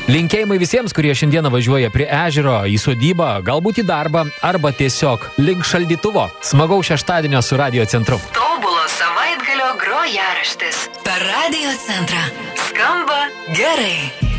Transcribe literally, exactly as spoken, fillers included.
Linkėjimai visiems, kurie šiandieną važiuoja prie ežero, į sodybą, galbūt į darbą, arba tiesiog link šaldytuvo. Smagaus šeštadienio su Radio Centru. Tobulo savaitgalio grojaraštis. Per Radio Centrą. Skamba gerai.